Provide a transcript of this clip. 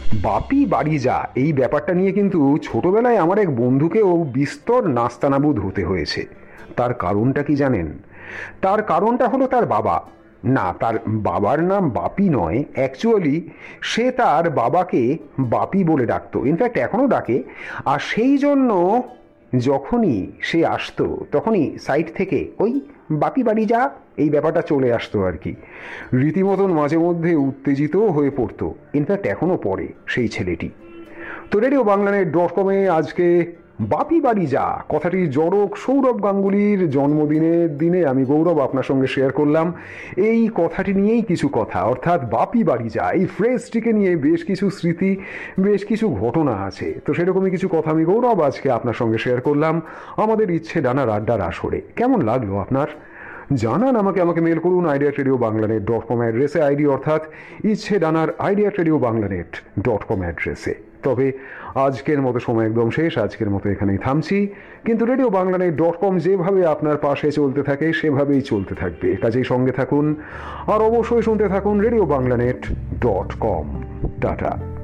বাপি বাড়ি যা, এই ব্যাপারটা নিয়ে কিন্তু ছোটবেলায় আমার এক বন্ধুকেও বিস্তর নাস্তানাবুদ হতে হয়েছে। তার কারণটা কি জানেন? তার কারণটা হলো তার বাবা। না, তার বাবার নাম বাপি নয়, অ্যাকচুয়ালি সে তার বাবাকে বাপি বলে ডাকতো, ইনফ্যাক্ট এখনও ডাকে। আর সেই জন্য যখনই সে আসতো তখনই সাইড থেকে ওই বাপি বাড়ি যা এই ব্যাপারটা চলে আসতো আর কি। রীতিমতন মাঝে মধ্যে উত্তেজিতও হয়ে পড়তো, ইনফ্যাক্ট এখনও পড়ে সেই ছেলেটি। তো রেডিও বাংলানেট.com-এ আজকে বাপি বাড়ি যা কথাটি জনক সৌরভ গাঙ্গুলির জন্মদিনের দিনে আমি গৌরব আপনার সঙ্গে শেয়ার করলাম। এই কথাটি নিয়েই কিছু কথা, অর্থাৎ বাপি বাড়ি যা এই ফ্রেজটিকে নিয়ে বেশ কিছু স্মৃতি, বেশ কিছু ঘটনা আছে। তো সেরকমই কিছু কথা আমি গৌরব আজকে আপনার সঙ্গে শেয়ার করলাম আমাদের ইচ্ছে ডানার আড্ডার আসরে। কেমন লাগলো আপনার? জানান আমাকে, মেল করুন idea@radioBanglanet.com অ্যাড্রেসে, আইডি অর্থাৎ ইচ্ছে ডানার idea@radioBanglanet.com অ্যাড্রেসে। তবে আজকের মতো সময় একদম শেষ, আজকের মতো এখানেই থামছি। কিন্তু রেডিও বাংলানেট.com যেভাবে আপনার পাশে চলতে থাকে সেভাবেই চলতে থাকবে, কাজেই সঙ্গে থাকুন আর অবশ্যই শুনতে থাকুন রেডিও বাংলানেট.com। টাটা।